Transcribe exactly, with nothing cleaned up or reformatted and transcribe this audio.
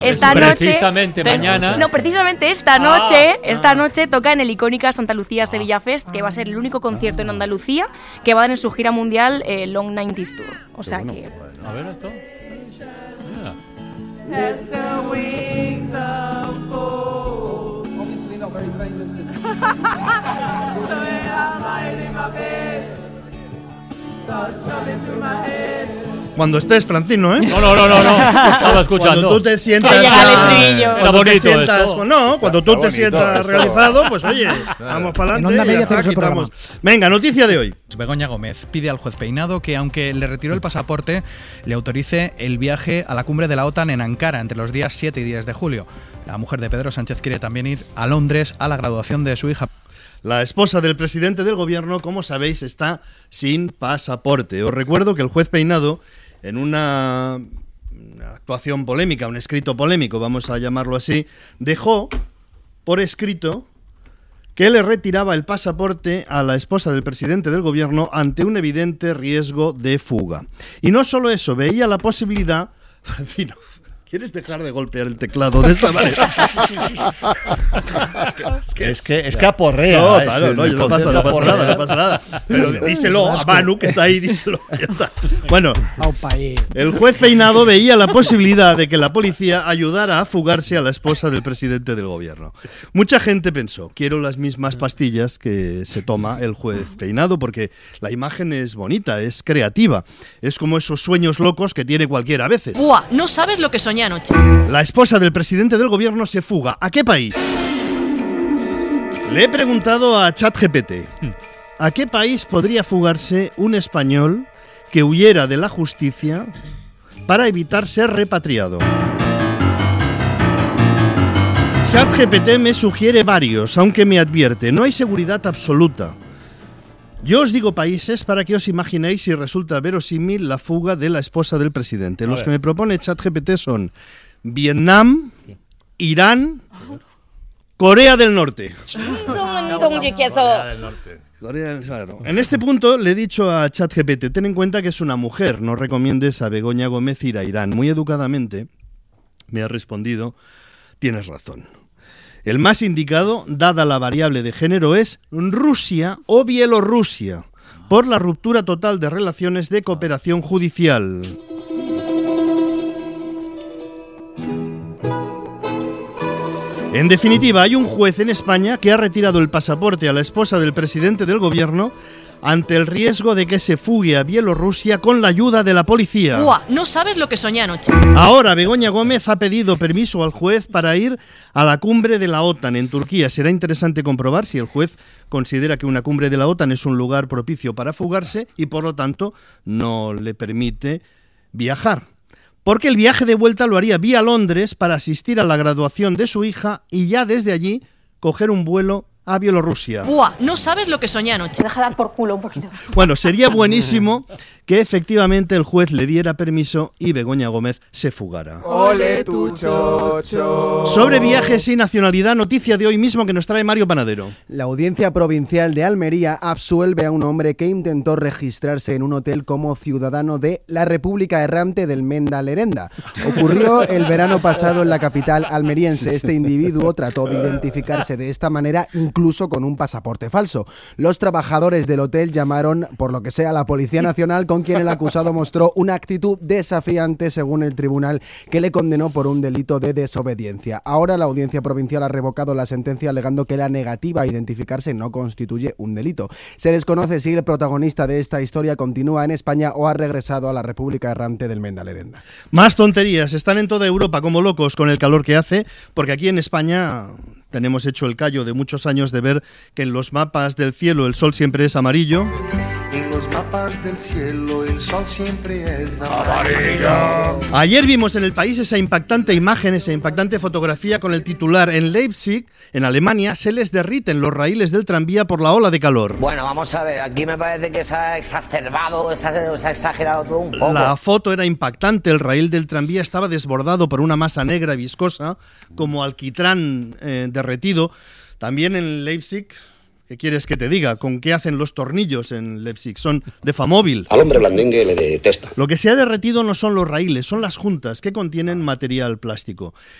Esta noche, precisamente mañana. No, precisamente esta noche, ah, esta ah. noche toca en el icónica Santa Lucía Sevilla Fest, que va a ser el único concierto en Andalucía que va a dar en su gira mundial eh, Long noventa Tour. O sea bueno, que. Bueno. A ver esto. Cuando estés, Francino, ¿eh? No, no, no, no, no. Estaba escuchando. Cuando tú te sientas ya, ya, cuando te sientas, esto. no, cuando está, tú te está sientas bonito, realizado, pues oye, vamos para En adelante. Onda Media hacemos el programa. Venga, noticia de hoy. Begoña Gómez pide al juez Peinado que, aunque le retiró el pasaporte, le autorice el viaje a la cumbre de la OTAN en Ankara entre los días siete y diez de julio. La mujer de Pedro Sánchez quiere también ir a Londres a la graduación de su hija. La esposa del presidente del gobierno, como sabéis, está sin pasaporte. Os recuerdo que el juez Peinado, en una, una actuación polémica, un escrito polémico, vamos a llamarlo así, dejó por escrito que le retiraba el pasaporte a la esposa del presidente del gobierno ante un evidente riesgo de fuga. Y no solo eso, veía la posibilidad... Francino, ¿quieres dejar de golpear el teclado de esa manera? es, que, es, que, es que aporrea. No, claro, no, no pasa, no pasa nada, no pasa nada. Pero díselo a Manu, que está ahí, díselo. Ya está. Bueno, el juez Peinado veía la posibilidad de que la policía ayudara a fugarse a la esposa del presidente del gobierno. Mucha gente pensó, quiero las mismas pastillas que se toma el juez Peinado, porque la imagen es bonita, es creativa. Es como esos sueños locos que tiene cualquiera a veces. ¡Buah! No sabes lo que soñé anoche. La esposa del presidente del gobierno se fuga. ¿A qué país? Le he preguntado a ChatGPT, ¿a qué país podría fugarse un español que huyera de la justicia para evitar ser repatriado? ChatGPT me sugiere varios, aunque me advierte, no hay seguridad absoluta. Yo os digo países para que os imaginéis si resulta verosímil la fuga de la esposa del presidente. Los que me propone ChatGPT son Vietnam, Irán, Corea del Norte. Corea del Norte. Corea del Norte. En este punto le he dicho a ChatGPT, ten en cuenta que es una mujer, no recomiendes a Begoña Gómez ir a Irán. Muy educadamente me ha respondido, tienes razón. El más indicado, dada la variable de género, es Rusia o Bielorrusia, por la ruptura total de relaciones de cooperación judicial. En definitiva, hay un juez en España que ha retirado el pasaporte a la esposa del presidente del gobierno ante el riesgo de que se fugue a Bielorrusia con la ayuda de la policía. ¡Buah! No sabes lo que soñé anoche. Ahora Begoña Gómez ha pedido permiso al juez para ir a la cumbre de la OTAN en Turquía. Será interesante comprobar si el juez considera que una cumbre de la OTAN es un lugar propicio para fugarse y por lo tanto no le permite viajar. Porque el viaje de vuelta lo haría vía Londres para asistir a la graduación de su hija y ya desde allí coger un vuelo a Bielorrusia. ¡Buah! No sabes lo que soñé anoche. Deja dar por culo un poquito. Bueno, sería buenísimo que efectivamente el juez le diera permiso y Begoña Gómez se fugara. ¡Ole tu chocho! Sobre viajes y nacionalidad, noticia de hoy mismo que nos trae Mario Panadero. La Audiencia Provincial de Almería absuelve a un hombre que intentó registrarse en un hotel como ciudadano de la República Errante del Menda Lerenda. Ocurrió el verano pasado en la capital almeriense. Este individuo trató de identificarse de esta manera, incluso con un pasaporte falso. Los trabajadores del hotel llamaron, por lo que sea, a la Policía Nacional, con quien el acusado mostró una actitud desafiante, según el tribunal, que le condenó por un delito de desobediencia. Ahora la Audiencia Provincial ha revocado la sentencia alegando que la negativa a identificarse no constituye un delito. Se desconoce si el protagonista de esta historia continúa en España o ha regresado a la República Errante del Menda Lerenda. Más tonterías. Están en toda Europa como locos con el calor que hace, porque aquí en España tenemos hecho el callo de muchos años de ver que en los mapas del cielo el sol siempre es amarillo. En los mapas del cielo el sol siempre es amarillo. Ayer vimos en El País esa impactante imagen, esa impactante fotografía con el titular: en Leipzig, en Alemania, se les derriten los raíles del tranvía por la ola de calor. Bueno, vamos a ver, aquí me parece que se ha exacerbado, se ha, se ha exagerado todo un poco. La foto era impactante, el raíl del tranvía estaba desbordado por una masa negra y viscosa, como alquitrán eh, derretido. También en Leipzig, ¿Qué quieres que te diga? ¿Con qué hacen los tornillos en Leipzig? Son de Famóvil. Al hombre blandingue le detesta. Lo que se ha derretido no son los raíles, son las juntas que contienen material plástico.